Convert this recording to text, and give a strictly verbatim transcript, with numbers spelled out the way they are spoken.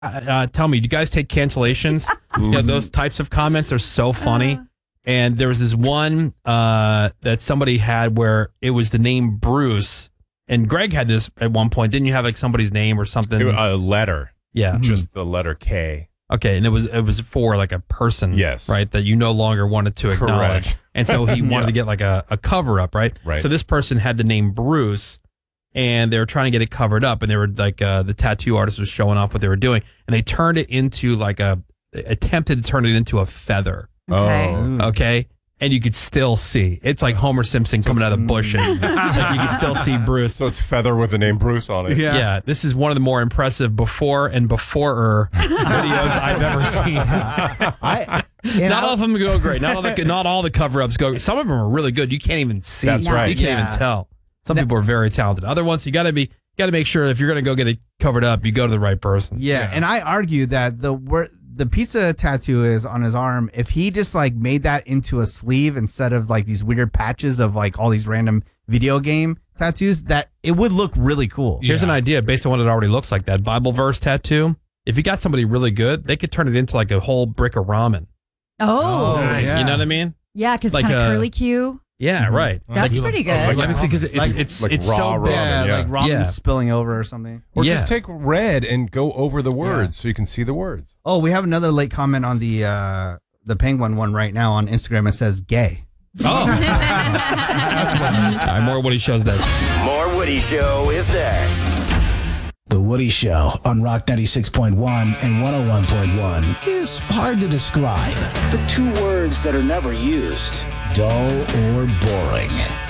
uh, tell me, do you guys take cancellations? Yeah, those types of comments are so funny. And there was this one uh, that somebody had where it was the name Bruce. And Greg had this at one point. Didn't you have like somebody's name or something? A letter. Yeah. Just the letter K. Okay, and it was it was for like a person, yes, right, that you no longer wanted to acknowledge. Correct. And so he wanted yeah. to get like a, a cover up, right? Right. So this person had the name Bruce, and they were trying to get it covered up, and they were like uh, the tattoo artist was showing off what they were doing, and they turned it into like a attempted to turn it into a feather. Okay. Oh, okay. And you could still see. It's like Homer Simpson coming out of the bushes. Like you can still see Bruce. So it's feather with the name Bruce on it. Yeah. yeah. This is one of the more impressive before and before videos I've ever seen. I, not all of them go great. Not all the not all the cover-ups go. Some of them are really good. You can't even see. That's right. You can't Yeah. even tell. Some people are very talented. Other ones, you got to be you got to make sure if you're going to go get it covered up, you go to the right person. Yeah, Yeah. and I argue that the wor- the pizza tattoo is on his arm. If he just like made that into a sleeve instead of like these weird patches of like all these random video game tattoos, that it would look really cool. Here's an idea based on what it already looks like. That Bible verse tattoo. If you got somebody really good, they could turn it into like a whole brick of ramen. Oh, nice. Yeah. You know what I mean? yeah, because Like kind of a- curly Q. Yeah, right. That's Like- pretty good. like- Let me see, because it's Like- it's like it's raw so ramen, big. Yeah, yeah. like ramen Yeah. spilling over or something. Or Yeah. just take red and go over the words so you can see the words. Oh, we have another late comment on the uh, the penguin one right now on Instagram. It says gay. Oh, all right, more Woody shows that. More Woody Show is next. The Woody Show on Rock ninety-six point one and one oh one point one is hard to describe, but two words that are never used: dull or boring.